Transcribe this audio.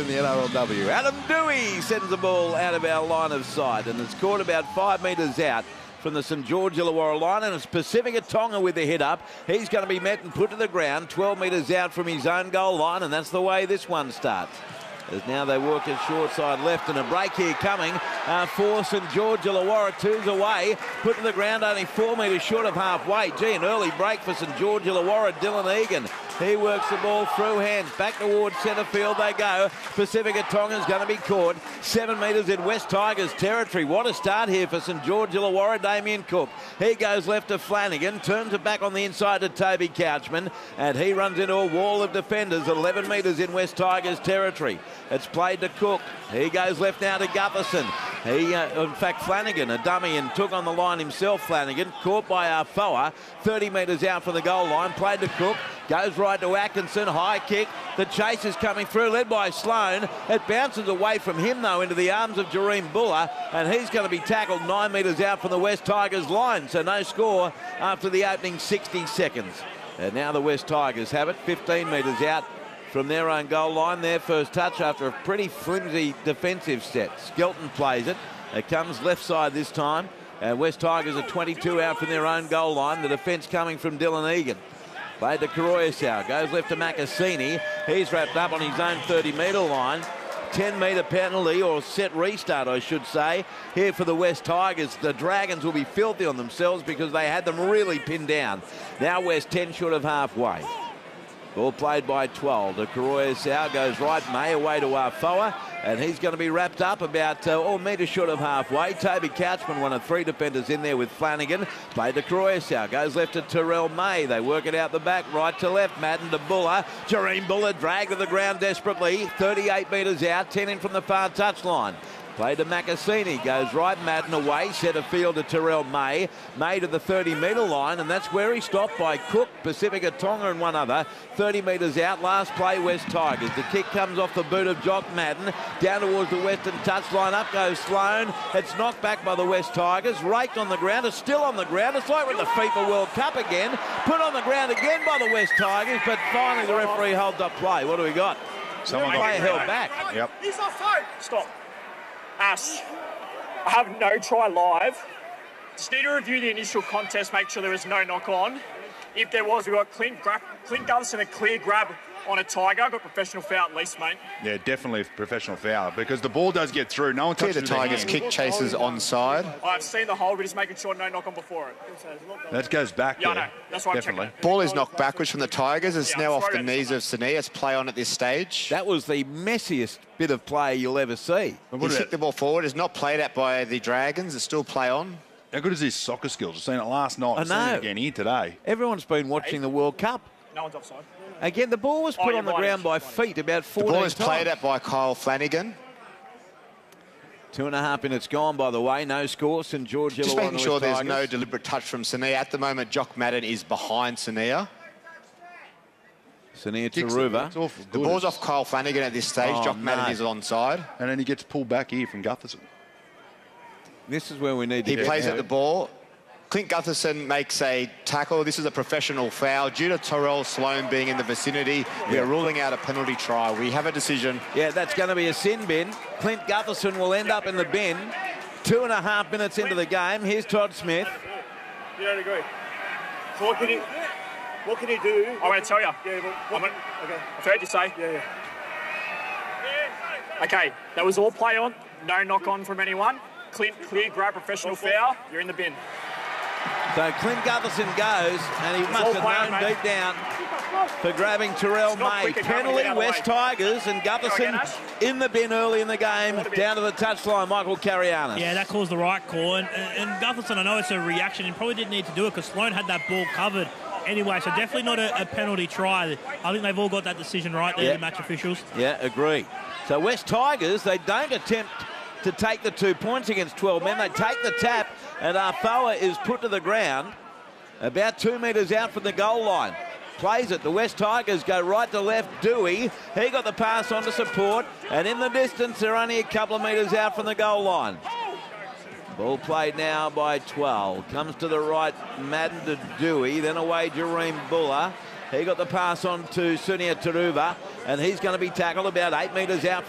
in the NRLW. Adam Dewey sends the ball out of our line of sight, and it's caught about 5 metres out from the St George Illawarra line, and it's Pacifica Tonga with the hit up. He's going to be met and put to the ground 12 metres out from his own goal line, and that's the way this one starts. As now they work it short side left, and a break here coming for St George Illawarra. Two's away, put to the ground only 4 metres short of halfway. Gee, an early break for St George Illawarra. Dylan Egan, he works the ball through hands. Back towards centre field they go. Pacifica Tonga's going to be caught 7 metres in West Tigers territory. What a start here for St George Illawarra. Damien Cook, he goes left to Flanagan, turns it back on the inside to Toby Couchman, and he runs into a wall of defenders 11 metres in West Tigers territory. It's played to Cook. He goes left now to Gutherson. In fact, Flanagan, a dummy, and took on the line himself, Flanagan. Caught by Arfoa, 30 metres out from the goal line. Played to Cook. Goes right to Atkinson. High kick. The chase is coming through, led by Sloan. It bounces away from him, though, into the arms of Jareem Buller, and he's going to be tackled 9 metres out from the West Tigers line. So no score after the opening 60 seconds. And now the West Tigers have it, 15 metres out from their own goal line. Their first touch after a pretty flimsy defensive set. Skelton plays it. It comes left side this time. And West Tigers are 22 out from their own goal line. The defence coming from Dylan Egan. Played to Karoyasau. Goes left to Macassini. He's wrapped up on his own 30-metre line. 10-metre penalty, or set restart, I should say, here for the West Tigers. The Dragons will be filthy on themselves because they had them really pinned down. Now West 10 short of halfway. Ball played by 12. The Karoyasau goes right, May away to Arfoa, and he's going to be wrapped up about a metre short of halfway. Toby Couchman, one of 3 defenders in there with Flanagan. Played to Karoyasau, goes left to Terrell May. They work it out the back, right to left. Madden to Buller. Jareem Buller dragged to the ground desperately. 38 metres out, 10 in from the far touchline. Played to Macassini, goes right, Madden away, centre field to Terrell May. May to the 30-metre line, and that's where he stopped by Cook, Pacifica Tonga and one other. 30 metres out, last play West Tigers. The kick comes off the boot of Jock Madden, down towards the western touchline. Up goes Sloan. It's knocked back by the West Tigers, raked on the ground. It's still on the ground. It's like with the FIFA World Cup again. Put on the ground again by the West Tigers, but finally the referee holds up play. What do we got? Someone player held back. Yep. He's offside. Stop. Ash, I have no try live. Just need to review the initial contest, make sure there was no knock on. If there was, we got Clint Gutherson a clear grab on a Tiger. Got professional foul at least, mate. Yeah, definitely a professional foul because the ball does get through. No one touches the Tigers kick chases onside. I've seen the hold, we're just making sure no knock on before it. That goes back. Yeah, there. I know. That's why I'm definitely. checking it. Ball is knocked backwards from the Tigers. It's now off the right knees of Sania. It's play on at this stage. That was the messiest bit of play you'll ever see. He's kicked the ball forward. It's not played at by the Dragons. It's still play on. How good is his soccer skills? I've seen it last night. I've seen it again here today. Everyone's been watching the World Cup. No one's offside. Again, the ball was put on the ground by feet about 14 The ball is times. played at by Kyle Flanagan. 2.5 minutes gone, by the way. No score. St George Just Illawarra making sure West there's Tigers. no deliberate touch from Sania. At the moment, Jock Madden is behind Sania. Sania Taruva. The ball's off Kyle Flanagan at this stage. Oh, Jock Madden no. is onside. And then he gets pulled back here from Gutherson. This is where we need to He get plays out. at the ball. Clint Gutherson makes a tackle. This is a professional foul. Due to Terrell Sloan being in the vicinity, we are ruling out a penalty try. We have a decision. Yeah, that's going to be a sin bin. Clint Gutherson will end up in the bin. 2.5 minutes into the game. Here's Todd Smith. You don't agree? So what can he do? I'm going to tell you. Yeah, but okay. I've heard you say. Yeah. Okay, that was all play on. No knock on from anyone. Clint, clear grab, professional foul. You're in the bin. So Clint Gutherson goes, and he must have known mate. deep down for grabbing Terrell not May. quick enough to Penalty get out of the West way. Tigers, and Gutherson Ash. in the bin early in the game, down to the touchline. Michael Carianis. Yeah, that calls the right call. And Gutherson, I know it's a reaction. He probably didn't need to do it because Sloan had that ball covered anyway. So definitely not a penalty try. I think they've all got that decision right there, Yeah. the match officials. Yeah, agree. So West Tigers, they don't attempt to take the 2 points against 12 men. They take the tap, and Arfoa is put to the ground about 2 metres out from the goal line. Plays it. The West Tigers go right to left. Dewey, he got the pass on to support, and in the distance, they're only a couple of metres out from the goal line. Ball played now by 12. Comes to the right, Madden to Dewey, then away Jareem Buller. He got the pass on to Sunia Taruva, and he's going to be tackled about 8 metres out from